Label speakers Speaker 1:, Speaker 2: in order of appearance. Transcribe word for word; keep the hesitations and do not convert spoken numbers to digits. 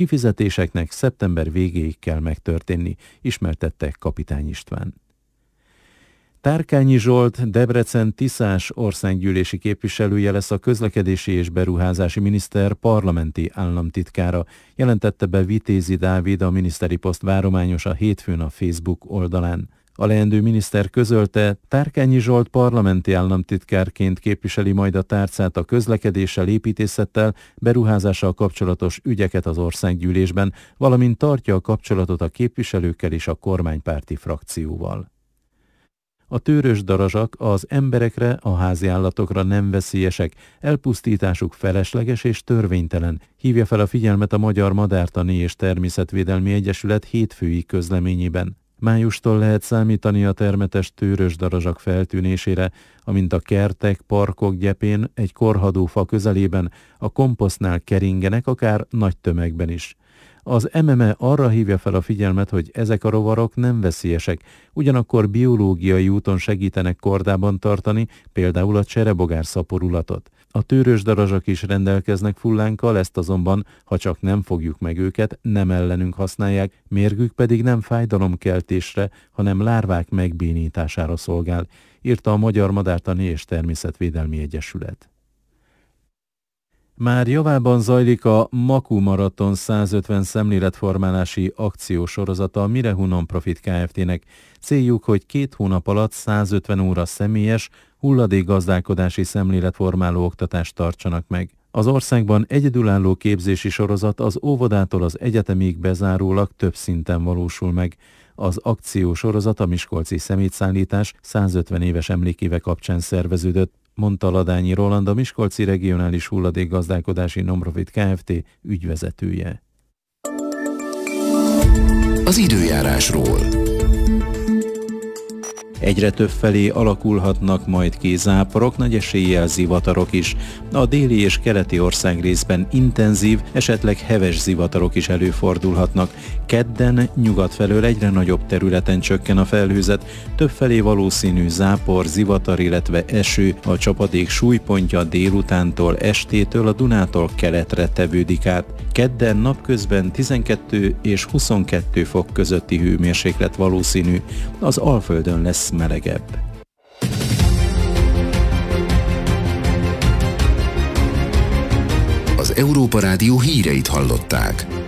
Speaker 1: kifizetéseknek szeptember végéig kell megtörténni, ismertette Kapitány István. Tárkányi Zsolt, Debrecen Tiszás országgyűlési képviselője lesz a közlekedési és beruházási miniszter parlamenti államtitkára, jelentette be Vitézi Dávid, a miniszteri poszt várományosa hétfőn a Facebook oldalán. A leendő miniszter közölte, Tárkányi Zsolt parlamenti államtitkárként képviseli majd a tárcát a közlekedéssel, építészettel, beruházással kapcsolatos ügyeket az országgyűlésben, valamint tartja a kapcsolatot a képviselőkkel és a kormánypárti frakcióval. A tőrös darazsak az emberekre, a háziállatokra nem veszélyesek, elpusztításuk felesleges és törvénytelen, hívja fel a figyelmet a Magyar Madártani és Természetvédelmi Egyesület hétfői közleményében. Májustól lehet számítani a termetes tőrös darazsak feltűnésére, amint a kertek, parkok gyepén, egy korhadó fa közelében, a komposztnál keringenek, akár nagy tömegben is. Az em em e arra hívja fel a figyelmet, hogy ezek a rovarok nem veszélyesek, ugyanakkor biológiai úton segítenek kordában tartani, például a cserebogár szaporulatot. A tőrös darazsak is rendelkeznek fullánkkal, ezt azonban, ha csak nem fogjuk meg őket, nem ellenünk használják, mérgük pedig nem fájdalomkeltésre, hanem lárvák megbénítására szolgál, írta a Magyar Madártani és Természetvédelmi Egyesület. Már javában zajlik a Maku Maraton százötven szemléletformálási akciósorozata a Mirehu Non-Profit Kft-nek. Céljuk, hogy két hónap alatt százötven óra személyes, hulladékgazdálkodási szemléletformáló oktatást tartsanak meg. Az országban egyedülálló képzési sorozat az óvodától az egyetemig bezárólag több szinten valósul meg. Az akciósorozat a miskolci szemétszállítás százötven éves emlékéve kapcsán szerveződött, mondta Ladányi Roland, a Miskolci Regionális Hulladékgazdálkodási Non-Profit Kft. Ügyvezetője.
Speaker 2: Az időjárásról.
Speaker 1: Egyre több felé alakulhatnak majd ki záporok, nagy eséllyel zivatarok is. A déli és keleti országrészben intenzív, esetleg heves zivatarok is előfordulhatnak. Kedden nyugat felől egyre nagyobb területen csökken a felhőzet, többfelé valószínű zápor, zivatar, illetve eső, a csapadék súlypontja délutántól, estétől a Dunától keletre tevődik át. Kedden napközben tizenkettő és huszonkettő fok közötti hőmérséklet valószínű, az Alföldön lesz melegebb.
Speaker 2: Az Európa Rádió híreit hallották.